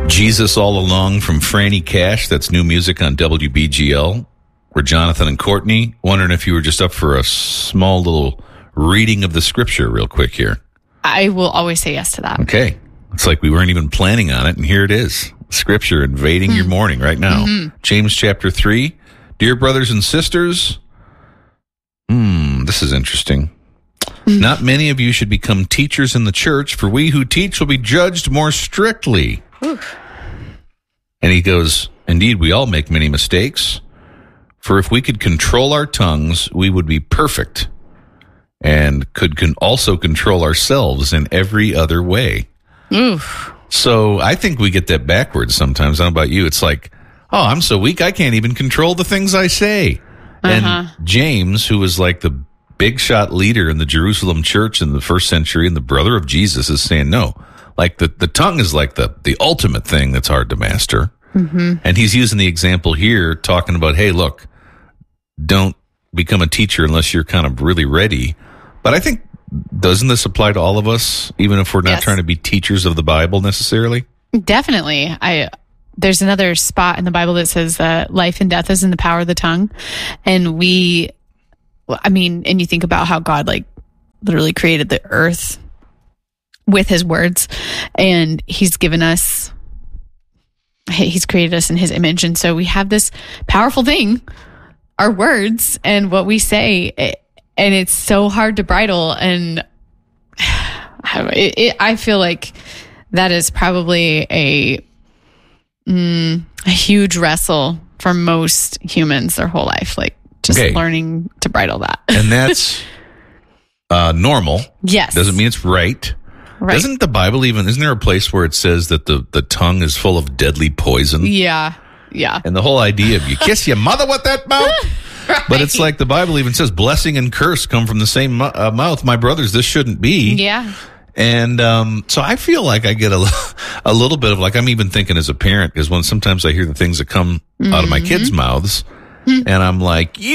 Jesus All Along from Franny Cash. That's new music on WBGL. We're Jonathan and Courtney. Wondering if you were just up for a small little reading of the scripture real quick here. I will always say yes to that. Okay. It's like we weren't even planning on it, and here it is. Scripture invading your morning right now. James chapter 3. Dear brothers and sisters, this is interesting. Not many of you should become teachers in the church, for we who teach will be judged more strictly. And he goes, indeed, we all make many mistakes. For if we could control our tongues, we would be perfect and could also control ourselves in every other way. So I think we get that backwards sometimes. I don't know about you. It's like, oh, I'm so weak, I can't even control the things I say. And James, who was like the big shot leader in the Jerusalem church in the first century and the brother of Jesus, is saying, no, like the tongue is like the ultimate thing that's hard to master. And he's using the example here, talking about, hey, look, don't become a teacher unless you're kind of really ready. But I think, doesn't this apply to all of us, even if we're not trying to be teachers of the Bible necessarily? Definitely. There's another spot in the Bible that says that life and death is in the power of the tongue. And and you think about how God like literally created the earth with his words, and he's created us in his image. And so we have this powerful thing, our words and what we say, and it's so hard to bridle. And I feel like that is probably a huge wrestle for most humans their whole life, like just learning to bridle that. And that's normal. Yes. Doesn't mean it's right. Doesn't the Bible isn't there a place where it says that the tongue is full of deadly poison? Yeah. And the whole idea of you kiss your mother with that mouth? Right. But it's like the Bible even says blessing and curse come from the same mouth. My brothers, this shouldn't be. Yeah. And so I feel like I get a little bit of like, I'm even thinking as a parent, because when sometimes I hear the things that come out of my kids' mouths, and I'm like, wait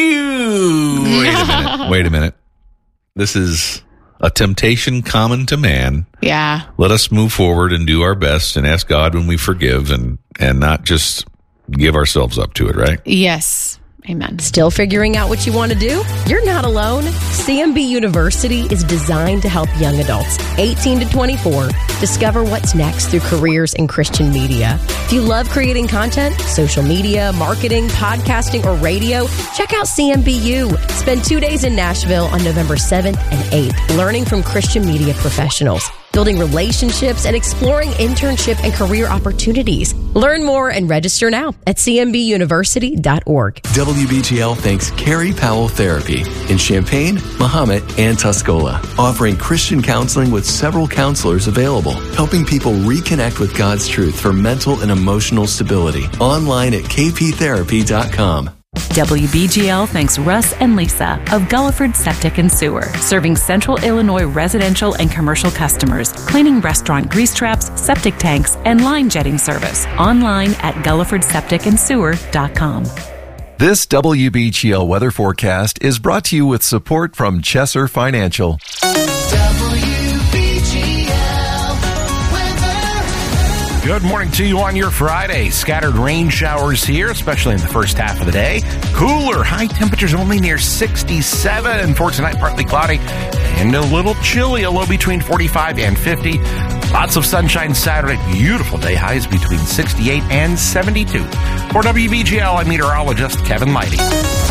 a minute. This is a temptation common to man. Yeah. Let us move forward and do our best and ask God when we forgive and not just give ourselves up to it, right? Yes. Amen. Still figuring out what you want to do? You're not alone. CMB University is designed to help young adults 18 to 24 discover what's next through careers in Christian media. If you love creating content, social media, marketing, podcasting, or radio, check out CMBU. Spend 2 days in Nashville on November 7th and 8th, learning from Christian media professionals, building relationships, and exploring internship and career opportunities. Learn more and register now at cmbuniversity.org. WBGL thanks Carrie Powell Therapy in Champaign, Mahomet, and Tuscola, offering Christian counseling with several counselors available, helping people reconnect with God's truth for mental and emotional stability. Online at kptherapy.com. WBGL thanks Russ and Lisa of Gulliford Septic and Sewer, serving Central Illinois residential and commercial customers, cleaning restaurant grease traps, septic tanks, and line jetting service. Online at GullifordSepticandSewer.com. This WBGL weather forecast is brought to you with support from Chesser Financial. Good morning to you on your Friday. Scattered rain showers here, especially in the first half of the day. Cooler, high temperatures only near 67. For tonight, partly cloudy and a little chilly, a low between 45 and 50. Lots of sunshine Saturday. Beautiful day, highs between 68 and 72. For WBGL, I'm meteorologist Kevin Leidy.